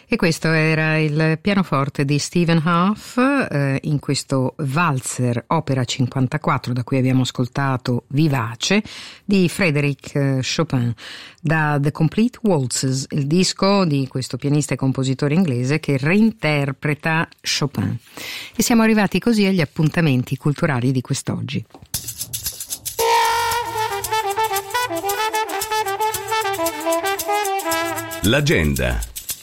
E questo era il pianoforte di Stephen Hough in questo valzer opera 54 da cui abbiamo ascoltato Vivace di Frédéric Chopin da The Complete Waltzes, il disco di questo pianista e compositore inglese che reinterpreta Chopin. E siamo arrivati così agli appuntamenti culturali di quest'oggi. L'agenda.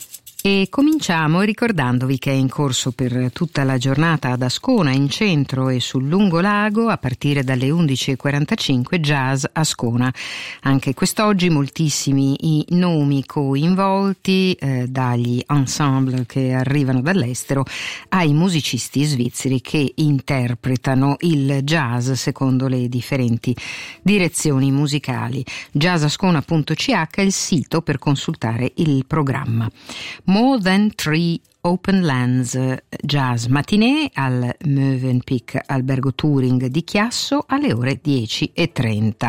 E cominciamo ricordandovi che è in corso per tutta la giornata ad Ascona, in centro e sul lungolago, a partire dalle 11.45 Jazz Ascona. Anche quest'oggi moltissimi i nomi coinvolti, dagli ensemble che arrivano dall'estero ai musicisti svizzeri che interpretano il jazz secondo le differenti direzioni musicali. jazzascona.ch è il sito per consultare il programma. More Than Three Open Lands Jazz Matinée al Mövenpick Albergo Touring di Chiasso alle ore 10.30.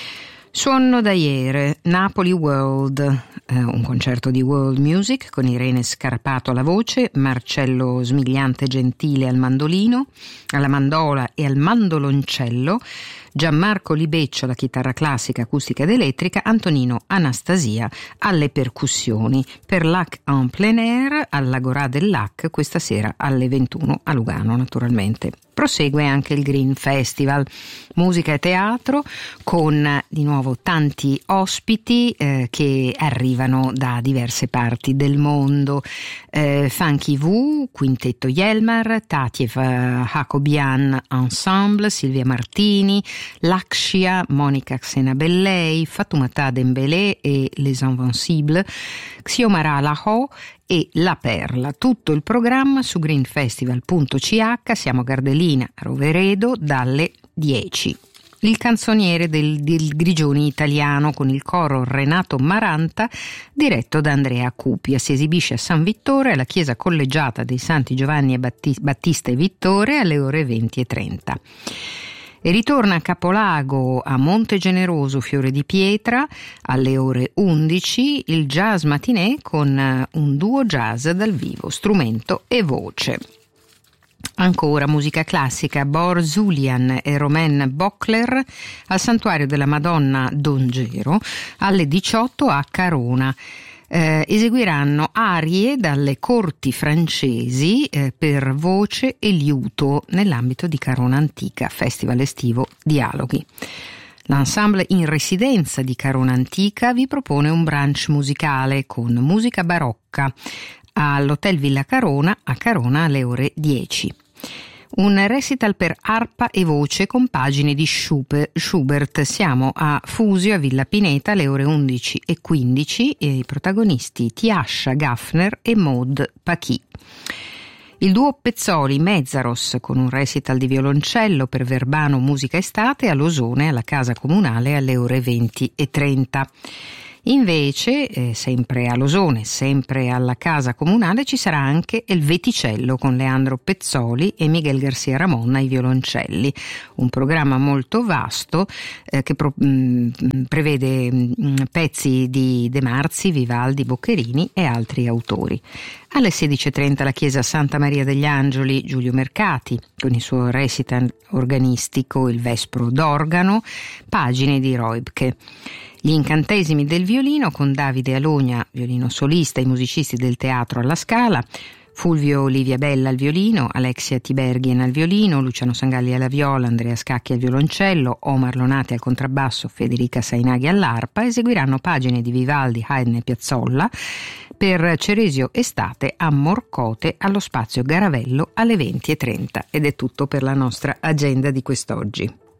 Suono da ieri, Napoli World, un concerto di world music con Irene Scarapato alla voce, Marcello Smigliante Gentile al mandolino, alla mandola e al mandoloncello, Gianmarco Libeccio alla chitarra classica, acustica ed elettrica, Antonino Anastasia alle percussioni. Per Lac en plein air all'Agorà del Lac questa sera alle 21 a Lugano, naturalmente. Prosegue anche il Green Festival, musica e teatro con di nuovo tanti ospiti che arrivano da diverse parti del mondo. Funky V, Quintetto Yelmar, Tatiev Hakobian Ensemble, Silvia Martini, Lakshia, Monica Xenabellei, Fatoumata Dembélé e Les Invincibles, Xiomara Laho e La Perla. Tutto il programma su greenfestival.ch. Siamo a Gardelina, Roveredo, dalle 10. Il canzoniere del Grigioni italiano con il coro Renato Maranta diretto da Andrea Cupia si esibisce a San Vittore alla chiesa collegiata dei Santi Giovanni e Battista e Vittore alle ore 20.30. E ritorna a Capolago a Monte Generoso Fiore di Pietra alle ore 11 il Jazz Matinée con un duo jazz dal vivo, strumento e voce. Ancora musica classica, Bor Zulian e Romain Bockler al Santuario della Madonna d'Ongero alle 18 a Carona. Eseguiranno arie dalle corti francesi per voce e liuto nell'ambito di Carona Antica, Festival estivo Dialoghi. L'ensemble in residenza di Carona Antica vi propone un brunch musicale con musica barocca all'Hotel Villa Carona a Carona alle ore 10. Un recital per arpa e voce con pagine di Schubert. Siamo a Fusio, a Villa Pineta, alle ore 11.15 e i protagonisti Tiascia Gaffner e Maud Pachy. Il duo Pezzoli Mezzaros con un recital di violoncello per Verbano Musica Estate a Losone alla Casa Comunale alle ore 20.30. Invece, sempre a Losone, sempre alla Casa Comunale, ci sarà anche il Veticello con Leandro Pezzoli e Miguel Garcia Ramon ai violoncelli. Un programma molto vasto che prevede pezzi di De Marzi, Vivaldi, Boccherini e altri autori. Alle 16.30 la Chiesa Santa Maria degli Angeli Giulio Mercati con il suo recital organistico Il Vespro d'Organo, pagine di Roibke. Gli incantesimi del violino con Davide Alogna, violino solista, e i musicisti del teatro alla Scala, Fulvio Olivia Bella al violino, Alexia Tiberghien al violino, Luciano Sangalli alla viola, Andrea Scacchi al violoncello, Omar Lonati al contrabbasso, Federica Sainaghi all'arpa. Eseguiranno pagine di Vivaldi, Haydn e Piazzolla per Ceresio Estate a Morcote allo Spazio Garavello alle 20.30. Ed è tutto per la nostra agenda di quest'oggi.